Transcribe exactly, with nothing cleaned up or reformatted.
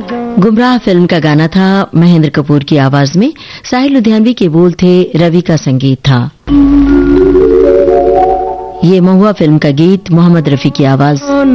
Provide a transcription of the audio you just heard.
गुमराह फिल्म का गाना था, महेंद्र कपूर की आवाज में। साहिल लुधियानवी के बोल थे, रवि का संगीत था। ये महुआ फिल्म का गीत, मोहम्मद रफी की आवाज।